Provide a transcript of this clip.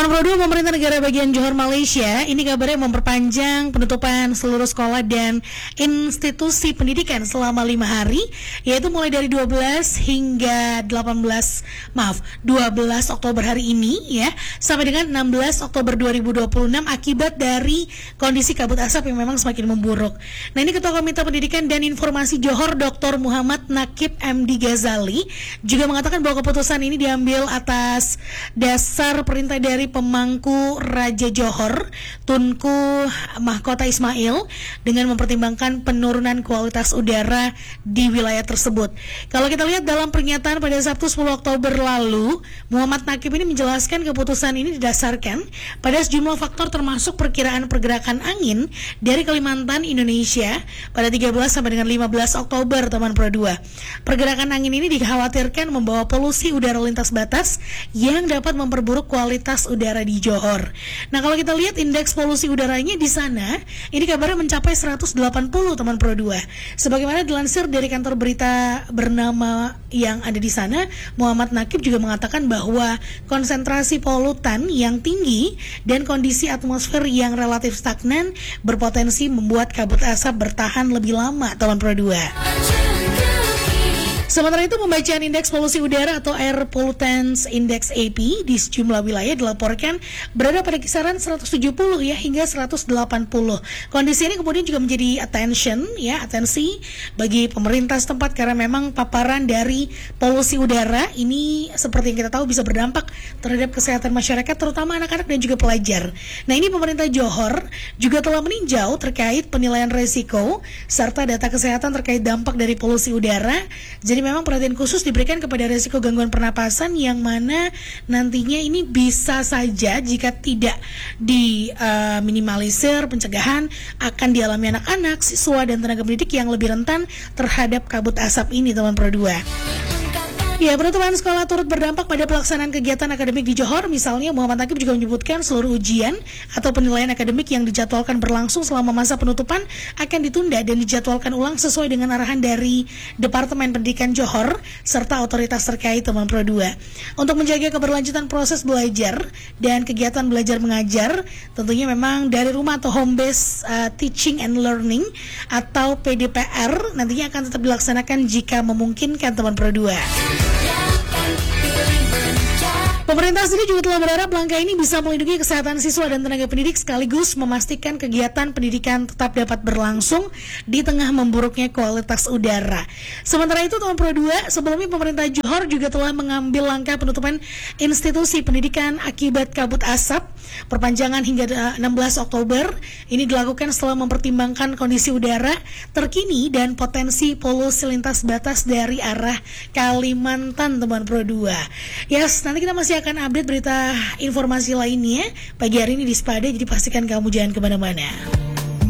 Teman Pro 2, pemerintah negara bagian Johor Malaysia ini kabarnya memperpanjang penutupan seluruh sekolah dan institusi pendidikan selama 5 hari, yaitu mulai dari 12 Oktober hari ini ya, sampai dengan 16 Oktober 2026 akibat dari kondisi kabut asap yang memang semakin memburuk. Nah, ini Ketua Komite Pendidikan dan Informasi Johor Dr. Muhammad Nakib MD Ghazali juga mengatakan bahwa keputusan ini diambil atas dasar perintah dari pemangku Raja Johor Tunku Mahkota Ismail dengan mempertimbangkan penurunan kualitas udara di wilayah tersebut. Kalau kita lihat dalam pernyataan pada Sabtu 10 Oktober lalu, Muhammad Nakib ini menjelaskan keputusan ini didasarkan pada sejumlah faktor termasuk perkiraan pergerakan angin dari Kalimantan, Indonesia pada 13 sampai dengan 15 Oktober, teman Pro 2. Pergerakan angin ini dikhawatirkan membawa polusi udara lintas batas yang dapat memperburuk kualitas udara di Johor. Nah, kalau kita lihat indeks polusi udaranya di sana, ini kabarnya mencapai 180, teman Pro 2. Sebagaimana dilansir dari kantor berita bernama yang ada di sana, Muhammad Nakib juga mengatakan bahwa konsentrasi polutan yang tinggi dan kondisi atmosfer yang relatif stagnan berpotensi membuat kabut asap bertahan lebih lama, teman Pro 2. Sementara itu, pembacaan indeks polusi udara atau Air Pollutants Index AP di sejumlah wilayah dilaporkan berada pada kisaran 170 ya hingga 180. Kondisi ini kemudian juga menjadi atensi bagi pemerintah setempat karena memang paparan dari polusi udara ini seperti yang kita tahu bisa berdampak terhadap kesehatan masyarakat, terutama anak-anak dan juga pelajar. Nah, ini pemerintah Johor juga telah meninjau terkait penilaian resiko serta data kesehatan terkait dampak dari polusi udara. Jadi memang perhatian khusus diberikan kepada risiko gangguan pernapasan yang mana nantinya ini bisa saja jika tidak diminimalisir pencegahan akan dialami anak-anak, siswa dan tenaga pendidik yang lebih rentan terhadap kabut asap ini, teman Pro 2. Ya, penutupan sekolah turut berdampak pada pelaksanaan kegiatan akademik di Johor. Misalnya, Muhammad Nakib juga menyebutkan seluruh ujian atau penilaian akademik yang dijadwalkan berlangsung selama masa penutupan akan ditunda dan dijadwalkan ulang sesuai dengan arahan dari Departemen Pendidikan Johor serta otoritas terkait, teman Pro 2. Untuk menjaga keberlanjutan proses belajar dan kegiatan belajar mengajar, tentunya memang dari rumah atau home based teaching and learning atau PDPR nantinya akan tetap dilaksanakan jika memungkinkan, teman Pro 2. Pemerintah sendiri juga telah berharap langkah ini bisa melindungi kesehatan siswa dan tenaga pendidik sekaligus memastikan kegiatan pendidikan tetap dapat berlangsung di tengah memburuknya kualitas udara. Sementara itu, teman Pro 2, sebelumnya pemerintah Johor juga telah mengambil langkah penutupan institusi pendidikan akibat kabut asap. Perpanjangan hingga 16 Oktober ini dilakukan setelah mempertimbangkan kondisi udara terkini dan potensi polusi lintas batas dari arah Kalimantan, teman Pro 2. Yes, nanti kita masih akan update berita informasi lainnya pagi hari ini di Spada, jadi pastikan kamu jangan kemana-mana.